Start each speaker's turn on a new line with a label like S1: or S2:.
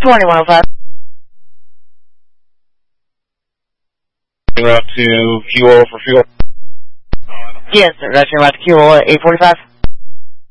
S1: 2105.
S2: Route to Q-Oil for fuel.
S1: Yes, sir. That's your route to Q-Oil at 845.